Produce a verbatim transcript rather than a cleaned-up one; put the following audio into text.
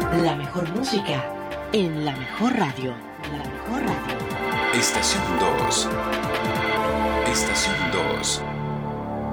La mejor música en la mejor radio. La mejor radio. Estación dos.